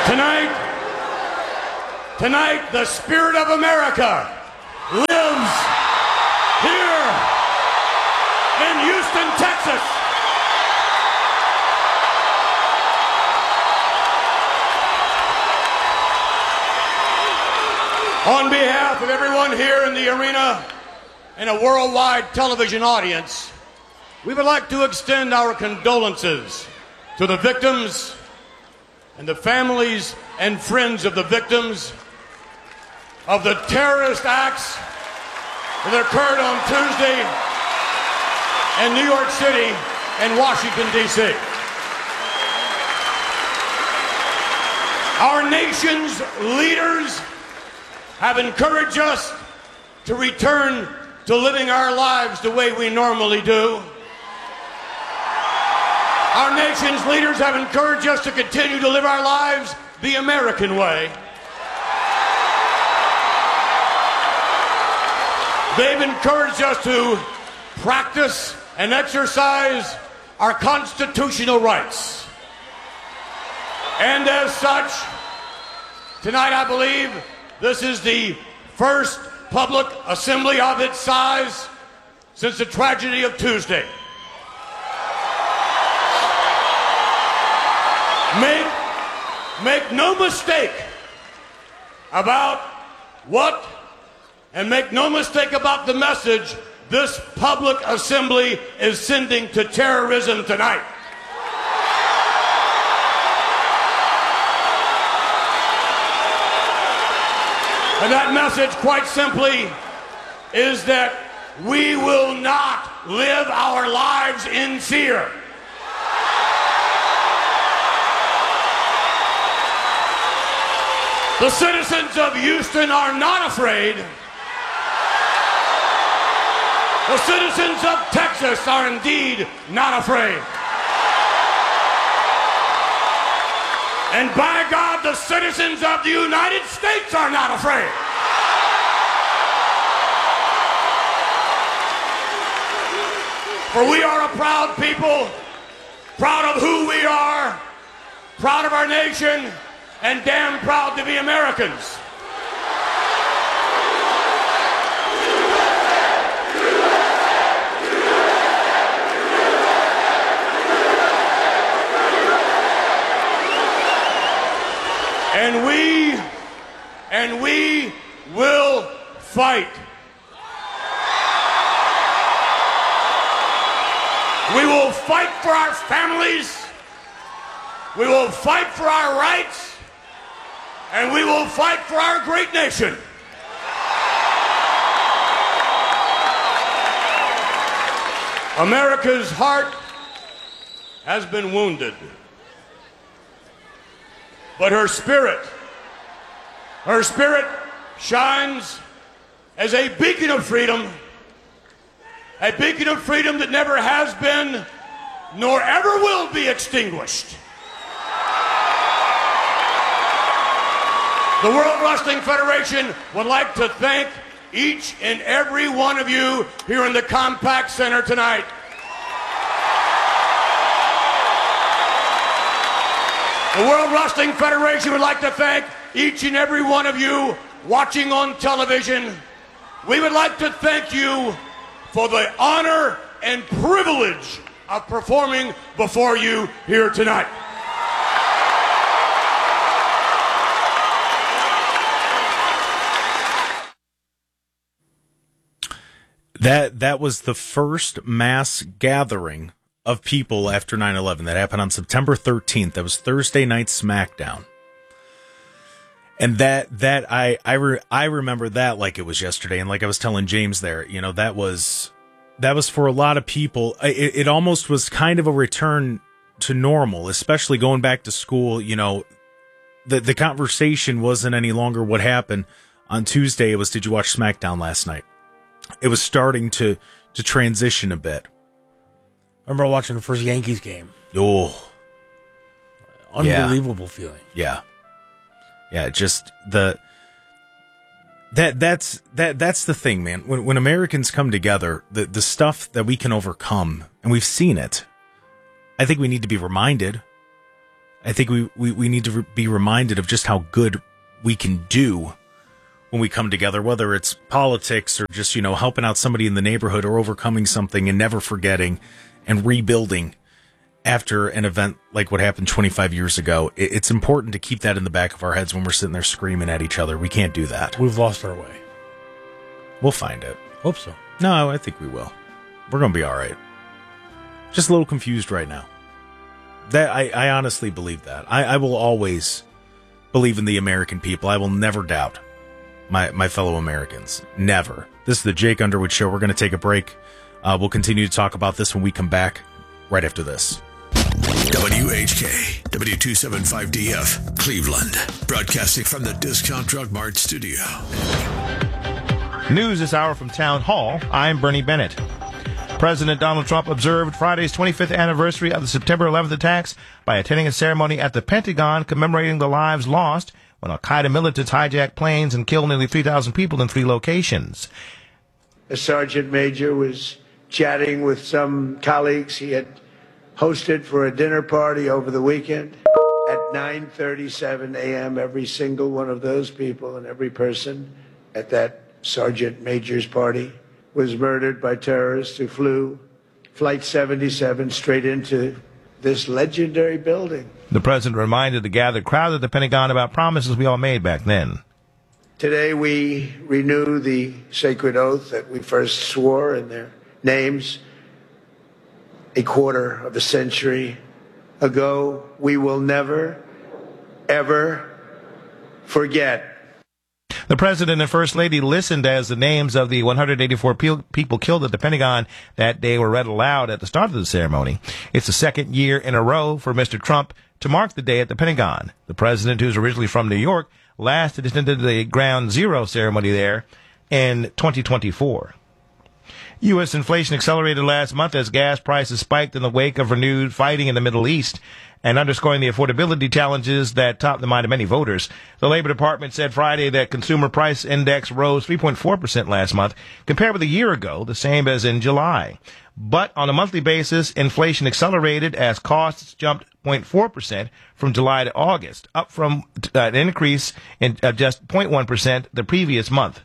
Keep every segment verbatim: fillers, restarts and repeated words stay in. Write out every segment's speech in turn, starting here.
Tonight, tonight, the spirit of America lives here in Houston, Texas. On behalf of everyone here in the arena and a worldwide television audience, we would like to extend our condolences to the victims and the families and friends of the victims of the terrorist acts that occurred on Tuesday in New York City and Washington, D C Our nation's leaders have encouraged us to return to living our lives the way we normally do. Our nation's leaders have encouraged us to continue to live our lives the American way. They've encouraged us to practice and exercise our constitutional rights. And as such, tonight I believe this is the first public assembly of its size since the tragedy of Tuesday. Make, make no mistake about what, and make no mistake about the message this public assembly is sending to terrorism tonight. And that message, quite simply, is that we will not live our lives in fear. The citizens of Houston are not afraid. The citizens of Texas are indeed not afraid. And by God, the citizens of the United States are not afraid. For we are a proud people, proud of who we are, proud of our nation, and damn proud to be Americans. And we, and we will fight. We will fight for our families. We will fight for our rights. And we will fight for our great nation. America's heart has been wounded. But her spirit, her spirit shines as a beacon of freedom, a beacon of freedom that never has been, nor ever will be extinguished. The World Wrestling Federation would like to thank each and every one of you here in the Compaq Center tonight. The World Wrestling Federation would like to thank each and every one of you watching on television. We would like to thank you for the honor and privilege of performing before you here tonight. That that was the first mass gathering of people after nine eleven. That happened on September thirteenth. That was Thursday night SmackDown. And that that I I re, I remember that like it was yesterday. And like I was telling James there, you know, that was that was for a lot of people. It, it almost was kind of a return to normal, especially going back to school. You know, the the conversation wasn't any longer what happened on Tuesday. It was, did you watch SmackDown last night? It was starting to, to transition a bit. I remember watching the first Yankees game. Oh. Unbelievable yeah. feeling. Yeah. Yeah, just the that that's that that's the thing, man. When when Americans come together, the the stuff that we can overcome, and we've seen it, I think we need to be reminded. I think we, we, we need to re- be reminded of just how good we can do when we come together, whether it's politics or just, you know, helping out somebody in the neighborhood or overcoming something and never forgetting and rebuilding after an event like what happened twenty-five years ago. It's important to keep that in the back of our heads when we're sitting there screaming at each other. We can't do that. We've lost our way. We'll find it. Hope so. No, I think we will. We're going to be all right. Just a little confused right now. That I, I honestly believe that. I, I will always believe in the American people. I will never doubt my, my fellow Americans. Never. This is the Jake Underwood Show. We're going to take a break. Uh, we'll continue to talk about this when we come back right after this. W H K, W two seventy-five D F, Cleveland, broadcasting from the Discount Drug Mart studio. News this hour from Town Hall. I'm Bernie Bennett. President Donald Trump observed Friday's twenty-fifth anniversary of the September eleventh attacks by attending a ceremony at the Pentagon commemorating the lives lost when Al-Qaeda militants hijacked planes and killed nearly three thousand people in three locations. A sergeant major was chatting with some colleagues he had hosted for a dinner party over the weekend. At nine thirty-seven a.m., every single one of those people and every person at that sergeant major's party was murdered by terrorists who flew Flight seventy-seven straight into this legendary building. The president reminded the gathered crowd at the Pentagon about promises we all made back then. Today we renew the sacred oath that we first swore in their names a quarter of a century ago. We will never, ever forget. The president and first lady listened as the names of the one hundred eighty-four pe- people killed at the Pentagon that day were read aloud at the start of the ceremony. It's the second year in a row for Mister Trump to mark the day at the Pentagon. The president, who's originally from New York, last attended the Ground Zero ceremony there in twenty twenty-four. U S inflation accelerated last month as gas prices spiked in the wake of renewed fighting in the Middle East, and underscoring the affordability challenges that top the mind of many voters. The Labor Department said Friday that consumer price index rose three point four percent last month, compared with a year ago, the same as in July. But on a monthly basis, inflation accelerated as costs jumped zero point four percent from July to August, up from uh, an increase in uh, just zero point one percent the previous month.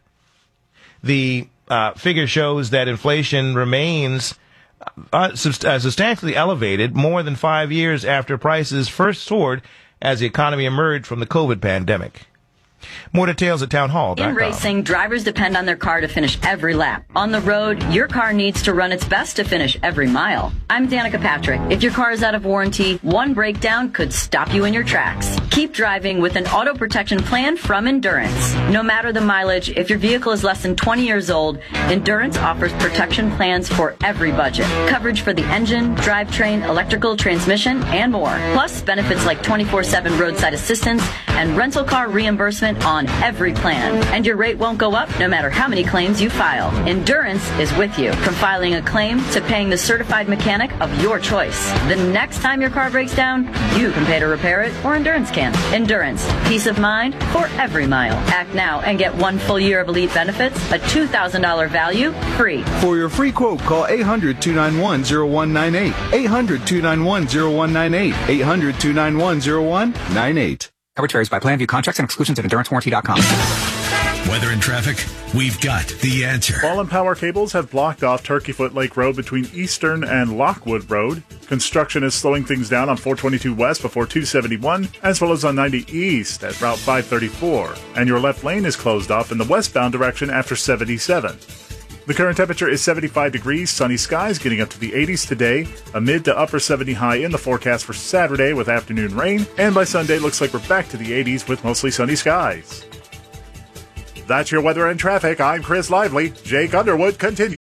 The uh, figure shows that inflation remains uh, sub- uh, substantially elevated more than five years after prices first soared as the economy emerged from the COVID pandemic. More details at townhall dot com. In racing, drivers depend on their car to finish every lap. On the road, your car needs to run its best to finish every mile. I'm Danica Patrick. If your car is out of warranty, one breakdown could stop you in your tracks. Keep driving with an auto protection plan from Endurance. No matter the mileage, if your vehicle is less than twenty years old, Endurance offers protection plans for every budget. Coverage for the engine, drivetrain, electrical, transmission, and more. Plus, benefits like twenty-four seven roadside assistance and rental car reimbursement on every plan. And your rate won't go up no matter how many claims you file. Endurance is with you, from filing a claim to paying the certified mechanic of your choice. The next time your car breaks down, you can pay to repair it, or Endurance can. Endurance, peace of mind for every mile. Act now and get one full year of elite benefits, a two thousand dollars value, free. For your free quote, call eight hundred, two nine one, zero one nine eight. eight hundred, two nine one, zero one nine eight. eight hundred, two nine one, zero one nine eight. Coverage varies by plan. View contracts and exclusions at endurance warranty dot com. Weather and traffic, we've got the answer. Fallen power cables have blocked off Turkeyfoot Lake Road between Eastern and Lockwood Road. Construction is slowing things down on four twenty-two West before two seventy-one, as well as on ninety East at Route five thirty-four. And your left lane is closed off in the westbound direction after seventy-seven. The current temperature is seventy-five degrees, sunny skies getting up to the eighties today, a mid to upper seventy high in the forecast for Saturday with afternoon rain, and by Sunday looks like we're back to the eighties with mostly sunny skies. That's your weather and traffic. I'm Chris Lively. Jake Underwood continues.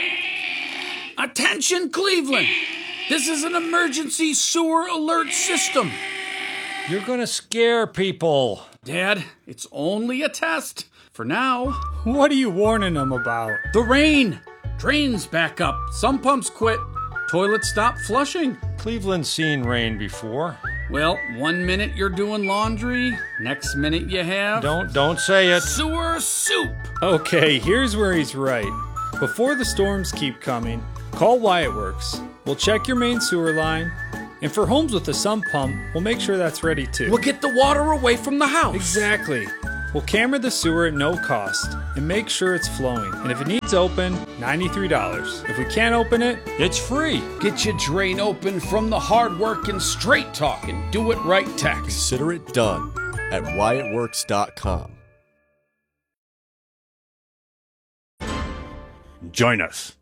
Attention, Cleveland! This is an emergency sewer alert system. You're gonna scare people. Dad, it's only a test. For now. What are you warning them about? The rain. Drains back up. Some pumps quit. Toilets stop flushing. Cleveland's seen rain before. Well, one minute you're doing laundry, next minute you have... Don't, don't say it. Sewer soup. Okay, here's where he's right. Before the storms keep coming, call Wyatt Works. We'll check your main sewer line, And for homes with a sump pump, we'll make sure that's ready too. We'll get the water away from the house. Exactly. We'll camera the sewer at no cost and make sure it's flowing. And if it needs open, ninety-three dollars. If we can't open it, it's free. Get your drain open from the hard working, straight talking, do it right tax. Consider it done at Wyatt Works dot com. Join us.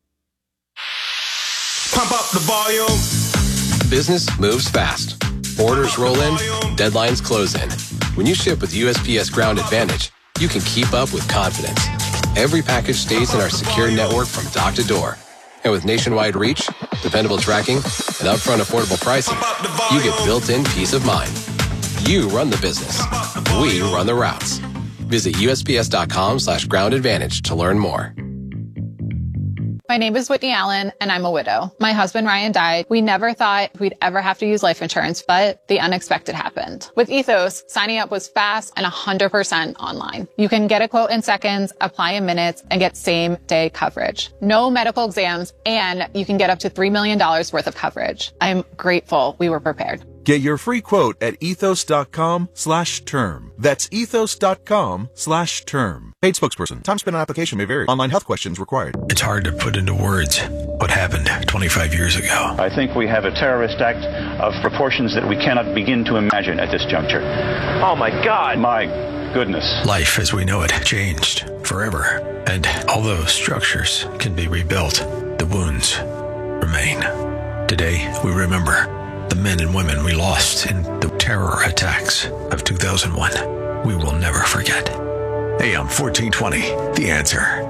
Pump up the volume. Business moves fast. Orders roll in, deadlines close in. When you ship with U S P S Ground Advantage, you can keep up with confidence. Every package stays in our secure network from dock to door. And with nationwide reach, dependable tracking, and upfront affordable pricing, you get built-in peace of mind. You run the business. We run the routes. Visit U S P S dot com slash ground advantage to learn more. My name is Whitney Allen, and I'm a widow. My husband, Ryan, died. We never thought we'd ever have to use life insurance, but the unexpected happened. With Ethos, signing up was fast and one hundred percent online. You can get a quote in seconds, apply in minutes, and get same-day coverage. No medical exams, and you can get up to three million dollars worth of coverage. I'm grateful we were prepared. Get your free quote at ethos dot com slash term. That's ethos dot com slash term. Paid spokesperson. Time spent on application may vary. Online health questions required. It's hard to put into words what happened twenty-five years ago. I think we have a terrorist act of proportions that we cannot begin to imagine at this juncture. Oh my God! My goodness. Life as we know it changed forever. And although structures can be rebuilt, the wounds remain. Today, we remember the men and women we lost in the terror attacks of two thousand one. We will never forget. A M fourteen twenty, The Answer.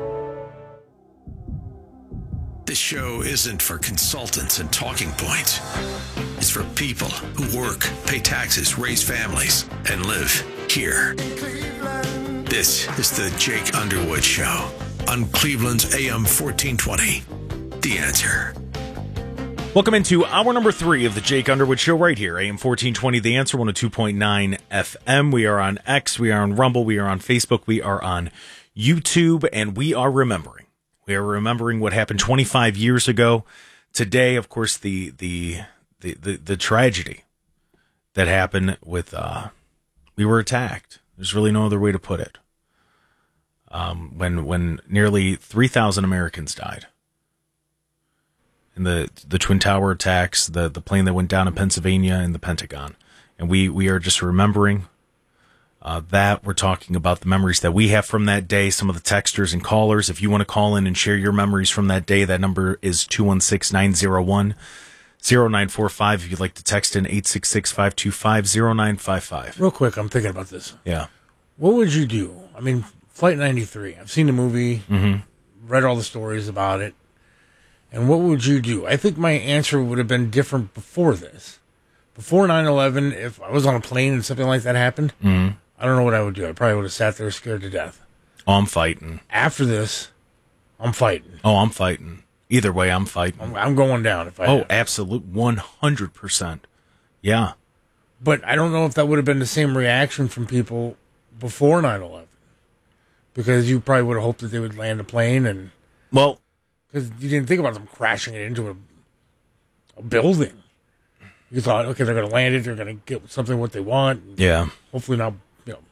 This show isn't for consultants and talking points. It's for people who work, pay taxes, raise families, and live here. This is the Jake Underwood Show on Cleveland's A M fourteen twenty, The Answer. Welcome into hour number three of the Jake Underwood Show right here, A M fourteen twenty, The Answer, one oh two point nine F M. We are on X, we are on Rumble, we are on Facebook, we are on YouTube, and we are remembering. We are remembering what happened twenty-five years ago. Today, of course, the the the, the, the tragedy that happened with, uh, we were attacked. There's really no other way to put it. Um, when when nearly three thousand Americans died. And the the Twin Tower attacks, the, the plane that went down in Pennsylvania, and the Pentagon. And we, we are just remembering uh, that. We're talking about the memories that we have from that day, some of the texters and callers. If you want to call in and share your memories from that day, that number is two one six, nine zero one, zero nine four five. If you'd like to text in, eight six six, five two five, zero nine five five. Real quick, I'm thinking about this. Yeah. What would you do? I mean, Flight ninety-three. I've seen the movie, mm-hmm. read all the stories about it. And what would you do? I think my answer would have been different before this. Before nine eleven, if I was on a plane and something like that happened, mm-hmm. I don't know what I would do. I probably would have sat there scared to death. Oh, I'm fighting. After this, I'm fighting. Oh, I'm fighting. Either way, I'm fighting. I'm, I'm going down. If I Oh, have. absolute one hundred percent. Yeah. But I don't know if that would have been the same reaction from people before nine eleven. Because you probably would have hoped that they would land a plane and... Well... Because you didn't think about them crashing it into a, a building. You thought, okay, they're going to land it. They're going to get something what they want. Yeah. Hopefully not, you know.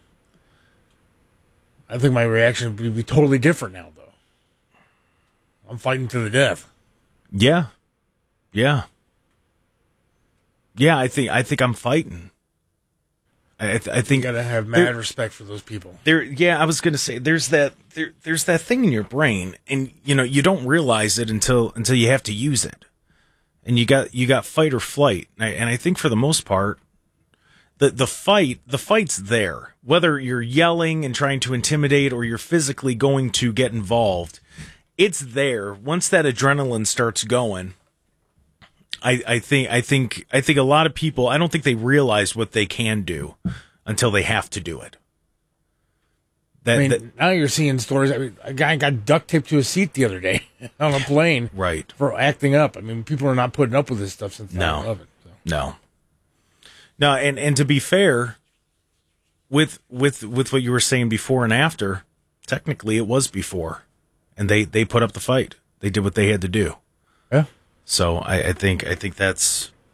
I think my reaction would be totally different now, though. I'm fighting to the death. Yeah. Yeah. Yeah, I think I think I'm fighting. I, th- I think you gotta have mad there, respect for those people. There, yeah, I was gonna say there's that there, there's that thing in your brain, and you know you don't realize it until until you have to use it, and you got you got fight or flight, and I, and I think for the most part, the the fight the fight's there, whether you're yelling and trying to intimidate or you're physically going to get involved, it's there. Once that adrenaline starts going. I, I think I think I think a lot of people I don't think they realize what they can do until they have to do it. That, I mean, that, now you're seeing stories. I mean, a guy got duct taped to a seat the other day on a plane, right? For acting up. I mean, people are not putting up with this stuff since nine eleven. No, so. no, no. And and to be fair, with with with what you were saying before and after, technically it was before, and they they put up the fight. They did what they had to do. Yeah. So I, I think I think that's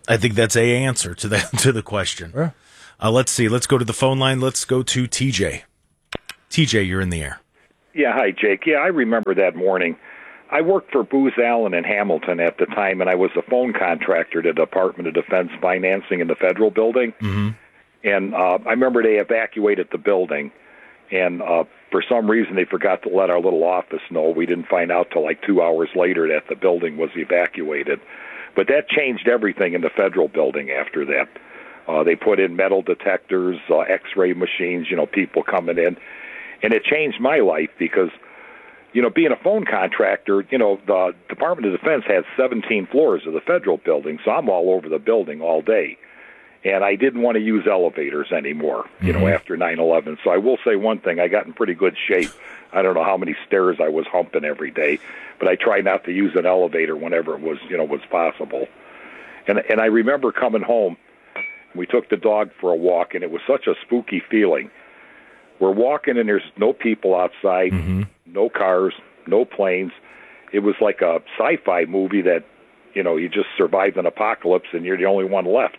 I think that's a answer to the to the question. Yeah. Uh, let's see. Let's go to the phone line. Let's go to T J. T J, you're in the air. Yeah, hi, Jake. Yeah, I remember that morning. I worked for Booz Allen in Hamilton at the time, and I was a phone contractor to the Department of Defense Financing in the federal building. Mm-hmm. And uh, I remember they evacuated the building, and uh, for some reason they forgot to let our little office know. We didn't find out till like two hours later that the building was evacuated. But that changed everything in the federal building after that. Uh, they put in metal detectors, uh, X-ray machines, you know, people coming in. And it changed my life because, you know, being a phone contractor, you know, the Department of Defense has seventeen floors of the federal building, so I'm all over the building all day. And I didn't want to use elevators anymore, you mm-hmm. know, after nine eleven. So I will say one thing, I got in pretty good shape. I don't know how many stairs I was humping every day, but I tried not to use an elevator whenever it was, you know, was possible. And and I remember coming home, we took the dog for a walk, and it was such a spooky feeling. We're walking, and there's no people outside, mm-hmm. no cars, no planes. It was like a sci-fi movie that, you know, you just survived an apocalypse, and you're the only one left.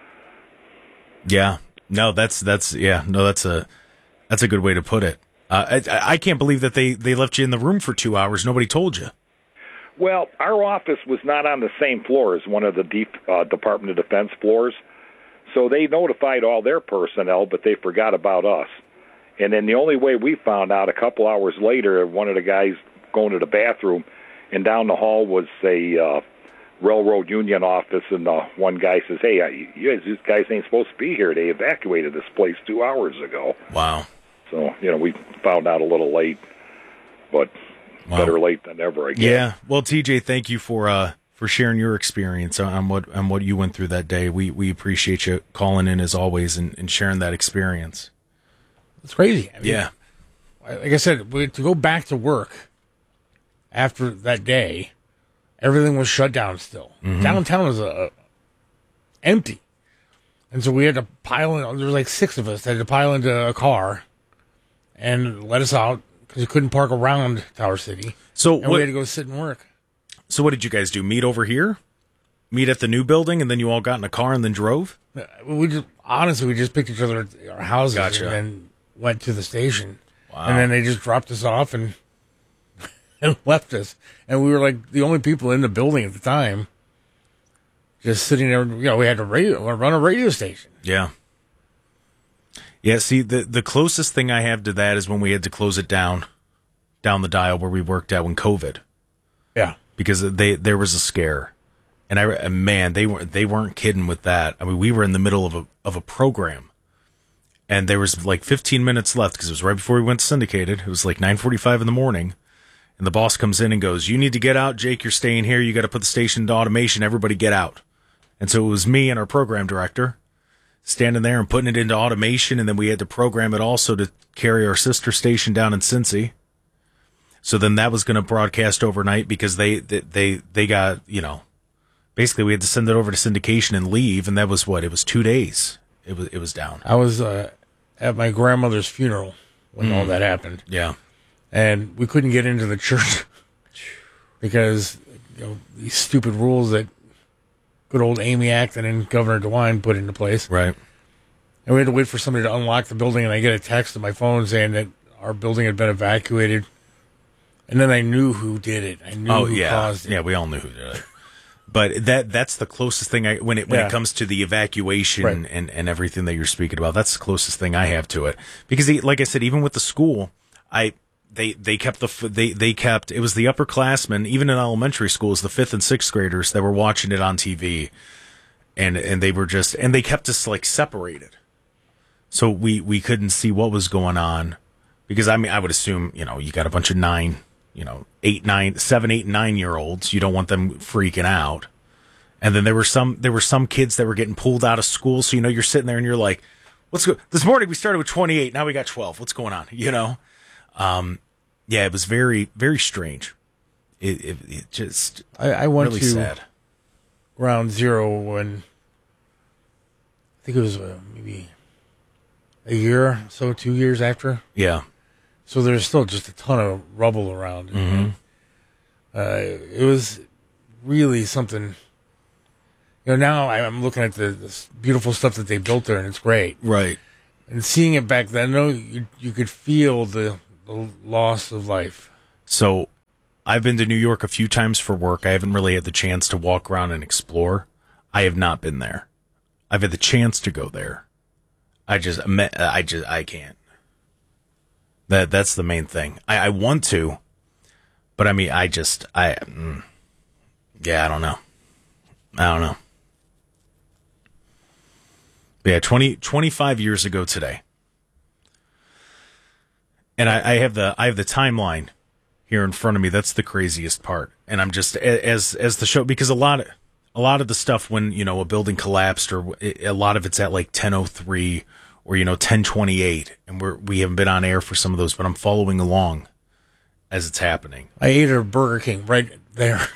Yeah, no, that's that's yeah, no, that's a that's a good way to put it. Uh, I, I can't believe that they, they left you in the room for two hours. Nobody told you. Well, our office was not on the same floor as one of the deep uh, Department of Defense floors, so they notified all their personnel, but they forgot about us. And then the only way we found out, a couple hours later, one of the guys going to the bathroom, and down the hall was a uh, railroad union office, and uh, one guy says, hey, you guys, these guys ain't supposed to be here. They evacuated this place two hours ago. Wow. So, you know, we found out a little late, but wow. Better late than never, I guess. Yeah. Well, T J, thank you for uh, for sharing your experience on what on what you went through that day. We we appreciate you calling in, as always, and, and sharing that experience. It's crazy. I mean, yeah. Like I said, we, to go back to work after that day, everything was shut down still. Mm-hmm. Downtown was uh, empty. And so we had to pile in. There was like six of us that had to pile into a car and let us out because we couldn't park around Tower City. So and what, we had to go sit and work. So what did you guys do? Meet over here? Meet at the new building, and then you all got in a car and then drove? We just honestly, we just picked each other at our houses Gotcha. and then went to the station. Wow. And then they just dropped us off and and left us. And we were like the only people in the building at the time, just sitting there. You know, we had to radio, run a radio station. Yeah. Yeah, see, the the closest thing I have to that is when we had to close it down, down the dial where we worked at when COVID. Yeah. Because they there was a scare. And I man, they weren't they weren't kidding with that. I mean, we were in the middle of a of a program. And there was like fifteen minutes left because it was right before we went syndicated. It was like nine forty-five in the morning. And the boss comes in and goes, "You need to get out, Jake, you're staying here. You got to put the station into automation. Everybody get out." And so it was me and our program director standing there and putting it into automation, and then we had to program it also to carry our sister station down in Cincy. So then that was going to broadcast overnight because they, they, they, they got, you know, basically we had to send it over to syndication and leave. And that was what? It was two days. It was, it was down. I was uh, at my grandmother's funeral when mm. all that happened. Yeah. And we couldn't get into the church because, you know, these stupid rules that good old Amy Acton and Governor DeWine put into place. Right. And we had to wait for somebody to unlock the building, and I get a text on my phone saying that our building had been evacuated. And then I knew who did it. I knew oh, who yeah. caused it. Yeah, we all knew who did it. But that that's the closest thing I when it when Yeah. it comes to the evacuation Right. and, and everything that you're speaking about. That's the closest thing I have to it. Because like I said, even with the school, I they they kept the f- they they kept it was the upperclassmen, even in elementary schools, the fifth and sixth graders that were watching it on T V, and and they were just and they kept us like separated, so we we couldn't see what was going on. Because I mean, I would assume, you know, you got a bunch of nine, you know, eight, nine, seven, eight, nine year olds. You don't want them freaking out. And then there were some there were some kids that were getting pulled out of school. So you know, you're sitting there and you're like, "What's go?" This morning we started with twenty-eight. Now we got twelve. What's going on? You know. Um, yeah, it was very, very strange. It, it, it just, I, I went really to sad. Ground Zero when I think it was uh, maybe a year, so two years after. Yeah. So there's still just a ton of rubble around. Mm-hmm. Uh, it was really something. You know, now I'm looking at the this beautiful stuff that they built there, and it's great. Right. And seeing it back then, no, you, you could feel the, the loss of life. So I've been to New York a few times for work. I haven't really had the chance to walk around and explore. I have not been there. I've had the chance to go there. I just, I just, I can't. That that's the main thing. I, I want to, but I mean, I just, I, mm, yeah, I don't know. I don't know. But yeah, twenty, twenty-five years ago today. And I, I have the, I have the timeline here in front of me. That's the craziest part. And I'm just, as, as the show, because a lot of, a lot of the stuff when, you know, a building collapsed or a lot of it's at like ten oh three or, you know, ten twenty-eight. And we're, we haven't been on air for some of those, but I'm following along as it's happening. I ate at a Burger King right there.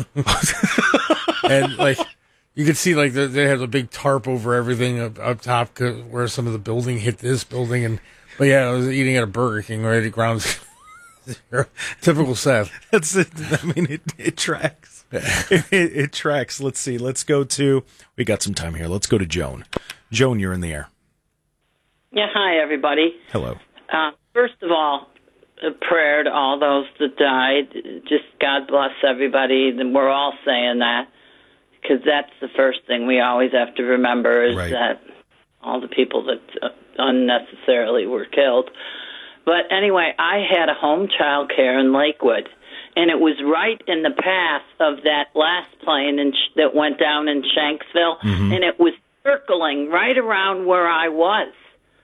And like, you could see like the, they had a big tarp over everything up, up top where some of the building hit this building. And, but yeah, I was eating at a Burger King right at ground zero. Typical Seth. That's it. I mean, it, it tracks. it, it, it tracks. Let's see. Let's go to, we got some time here. Let's go to Joan. Joan, you're in the air. Yeah, hi, everybody. Hello. Uh, first of all, a prayer to all those that died. Just God bless everybody. And we're all saying that because that's the first thing we always have to remember is Right. that all the people that uh, unnecessarily were killed. But anyway, I had a home child care in Lakewood, and it was right in the path of that last plane in, that went down in Shanksville, Mhm. and it was circling right around where I was.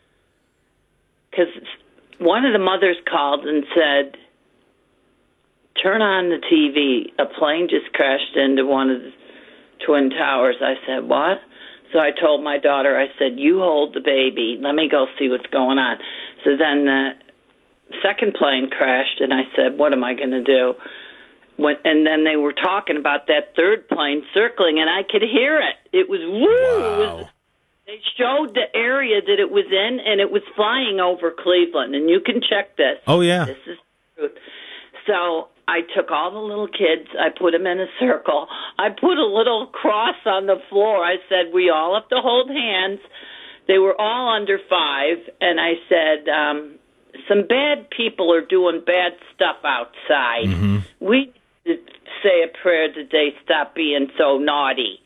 Because one of the mothers called and said, turn on the T V. A plane just crashed into one of the Twin Towers. I said, what? So I told my daughter, I said, you hold the baby. Let me go see what's going on. So then the second plane crashed, and I said, what am I going to do? When, and then they were talking about that third plane circling, and I could hear it. It was woo! Wow. It was, they showed the area that it was in, and it was flying over Cleveland. And you can check this. Oh, yeah. This is truth. So I took all the little kids. I put them in a circle. I put a little cross on the floor. I said, we all have to hold hands. They were all under five. And I said, um, some bad people are doing bad stuff outside. Mm-hmm. We need to say a prayer that they stop being so naughty.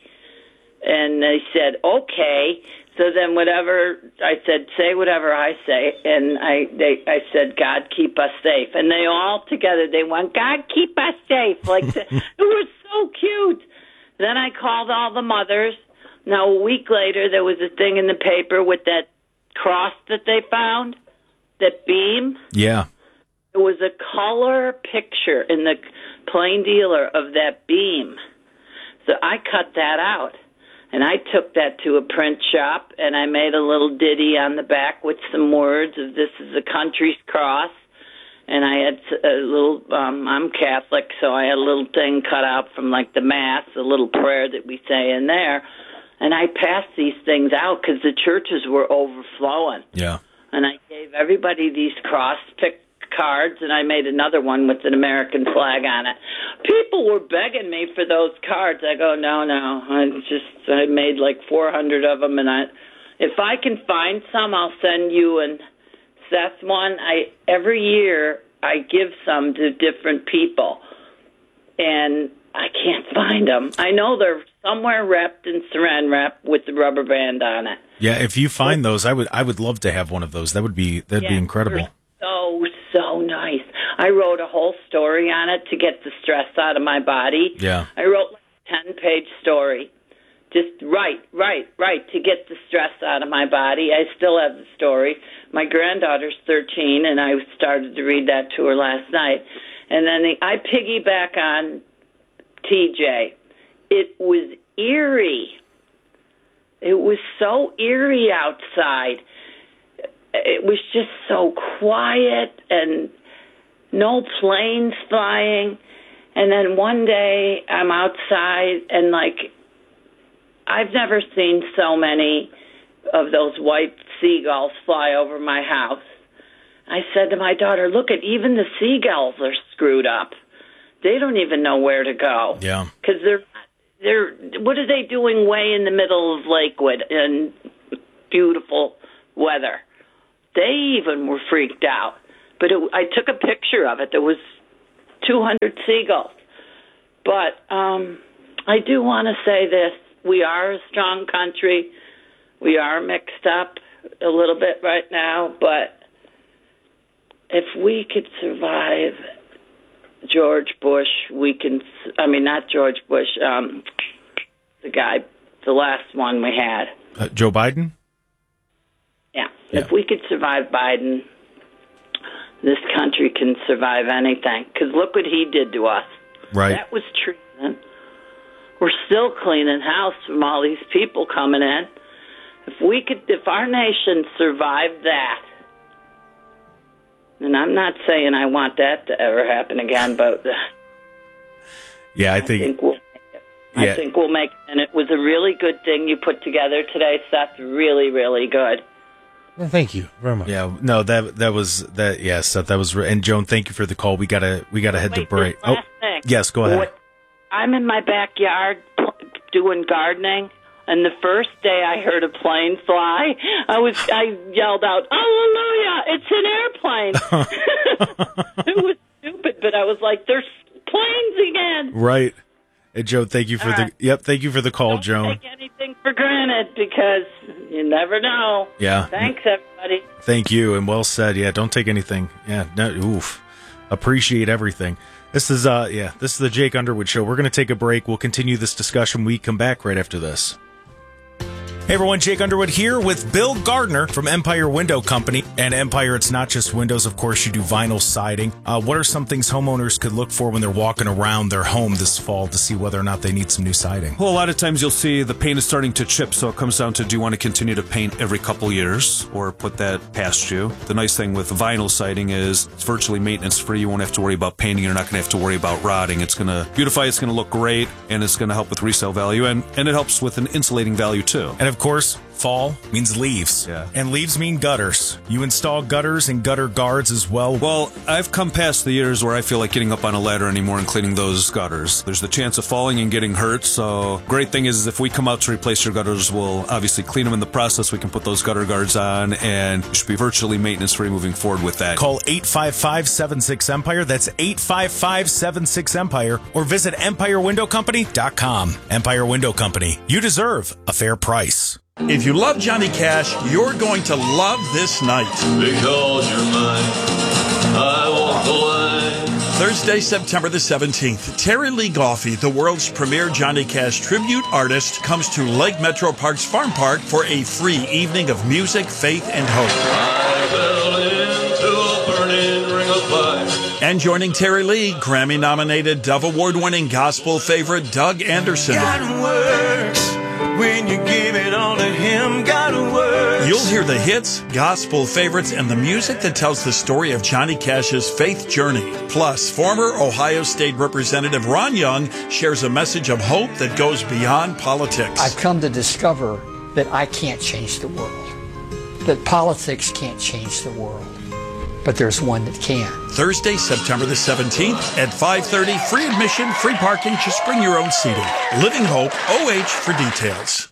And they said, okay. So then whatever, I said, say whatever I say. And I they I said, God, keep us safe. And they all together, they went, God, keep us safe. Like the, it was so cute. Then I called all the mothers. Now, a week later, there was a thing in the paper with that cross that they found, that beam. Yeah. It was a color picture in the plain dealer of that beam. So I cut that out. And I took that to a print shop, and I made a little ditty on the back with some words of this is a country's cross. And I had a little, um, I'm Catholic, so I had a little thing cut out from like the Mass, a little prayer that we say in there. And I passed these things out because the churches were overflowing. Yeah. And I gave everybody these cross-picked cards, and I made another one with an American flag on it. People were begging me for those cards. I go, no, no. I just I made like four hundred of them, and I, if I can find some, I'll send you and Seth one. I every year I give some to different people, and I can't find them. I know they're somewhere wrapped in Saran wrap with the rubber band on it. Yeah, if you find those, I would I would love to have one of those. That would be that'd Yeah, be incredible. So, so nice. I wrote a whole story on it to get the stress out of my body. Yeah. I wrote like a ten-page story. Just write, write, write to get the stress out of my body. I still have the story. My granddaughter's thirteen, and I started to read that to her last night. And then the, I piggyback on T J. It was eerie. It was so eerie outside. It was just so quiet and no planes flying. And then one day I'm outside and like, I've never seen so many of those white seagulls fly over my house. I said to my daughter, look at even the seagulls are screwed up. They don't even know where to go. Yeah. Because they're they're what are they doing way in the middle of Lakewood in beautiful weather? They even were freaked out. But it, I took a picture of it. There was two hundred seagulls. But um, I do want to say this. We are a strong country. We are mixed up a little bit right now. But if we could survive George Bush, we can, I mean, not George Bush, um, the guy, the last one we had. Uh, Joe Biden? Yeah. yeah. If we could survive Biden, this country can survive anything. Because look what he did to us. Right. That was treason. We're still cleaning house from all these people coming in. If we could, if our nation survived that, and I'm not saying I want that to ever happen again, but yeah, I think, I think we'll make it. I yeah. think we'll make it. And it was a really good thing you put together today, Seth. Really, really good. Well, thank you very much. Yeah, no, that that was that. Yes, Seth, that was. And Joan, thank you for the call. We gotta we gotta head Wait, to break. Oh, last thing. yes, go ahead. What, I'm in my backyard doing gardening. And the first day I heard a plane fly, I was I yelled out, "Hallelujah! It's an airplane!" It was stupid, but I was like, "There's planes again!" Right. Hey, Joe, thank you for All the right. yep. Thank you for the call, Don't Joan. take anything for granted because you never know. Yeah. Thanks, everybody. Thank you, and well said. Yeah, don't take anything. Yeah, no, oof. Appreciate everything. This is uh, yeah, this is the Jake Underwood Show. We're gonna take a break. We'll continue this discussion when we come back right after this. Hey everyone, Jake Underwood here with Bill Gardner from Empire Window Company. And Empire, it's not just windows, of course, you do vinyl siding. Uh, what are some things homeowners could look for when they're walking around their home this fall to see whether or not they need some new siding? Well, a lot of times you'll see the paint is starting to chip, so it comes down to do you want to continue to paint every couple years or put that past you. The nice thing with vinyl siding is it's virtually maintenance free. You won't have to worry about painting. You're not going to have to worry about rotting. It's going to beautify, it's going to look great, and it's going to help with resale value, and, and it helps with an insulating value too. And of course, fall means leaves. Yeah. And leaves mean gutters. You install gutters and gutter guards as well. Well, I've come past the years where I feel like getting up on a ladder anymore and cleaning those gutters. There's the chance of falling and getting hurt, so great thing is if we come out to replace your gutters, we'll obviously clean them in the process. We can put those gutter guards on, and you should be virtually maintenance-free moving forward with that. Call eight five five, seven six, Empire. That's eight five five, seven six, Empire. Or visit empire window company dot com. Empire Window Company. You deserve a fair price. If you love Johnny Cash, you're going to love this night. Because you're mine, I walk the line. Thursday, September the seventeenth, Terry Lee Goffey, the world's premier Johnny Cash tribute artist, comes to Lake Metro Parks Farm Park for a free evening of music, faith, and hope. I fell into a burning ring of fire. And joining Terry Lee, Grammy-nominated, Dove Award-winning gospel favorite Doug Anderson. God works when you give it all to him. God works. You'll hear the hits, gospel favorites, and the music that tells the story of Johnny Cash's faith journey. Plus, former Ohio State Representative Ron Young shares a message of hope that goes beyond politics. I've come to discover that I can't change the world, that politics can't change the world, but there's one that can. Thursday, September the seventeenth at five thirty, free admission, free parking, just bring your own seating. Living Hope, O H for details.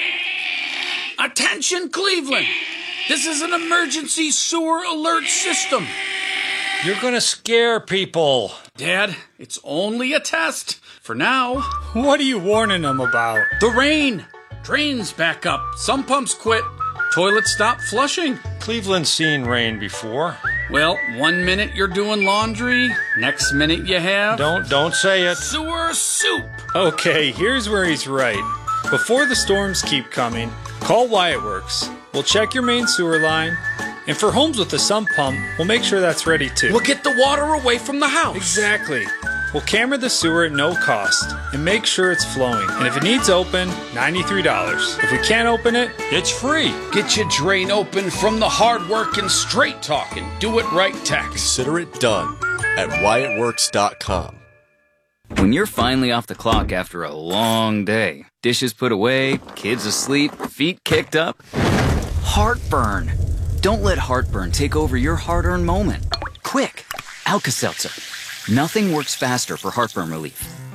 Attention, Cleveland! This is an emergency sewer alert system. You're gonna scare people. Dad, it's only a test. For now. What are you warning them about? The rain. Drains back up. Some pumps quit. Toilets stop flushing. Cleveland's seen rain before. Well, one minute you're doing laundry, next minute you have... Don't, don't say it. Sewer soup. Okay, here's where he's right. Before the storms keep coming, call Wyatt Works. We'll check your main sewer line, and for homes with a sump pump, we'll make sure that's ready too. We'll get the water away from the house. Exactly. We'll camera the sewer at no cost and make sure it's flowing. And if it needs open, ninety-three dollars. If we can't open it, it's free. Get your drain open from the hard-working, straight-talking, do-it-right techs. Consider it done at wyatt works dot com. When you're finally off the clock after a long day, dishes put away, kids asleep, feet kicked up, heartburn. Don't let heartburn take over your hard-earned moment. Quick, Alka-Seltzer. Nothing works faster for heartburn relief.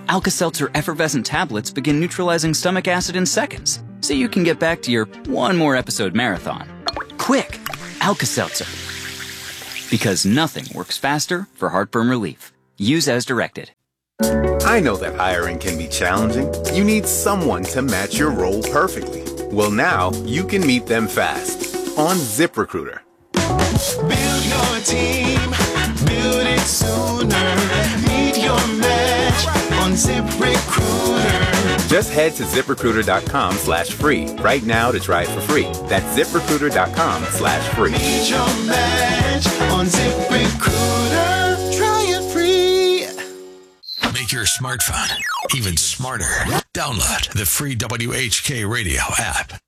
Alka-Seltzer effervescent tablets begin neutralizing stomach acid in seconds, so you can get back to your one more episode marathon. Quick, Alka-Seltzer. Because nothing works faster for heartburn relief. Use as directed. I know that hiring can be challenging. You need someone to match your role perfectly. Well, now you can meet them fast on ZipRecruiter. Build your team, build it sooner. Meet your match on ZipRecruiter. Just head to ZipRecruiter.com slash free right now to try it for free. That's ZipRecruiter.com slash free. Meet your match on ZipRecruiter. Try it free. Make your smartphone even smarter. Download the free W H K Radio app.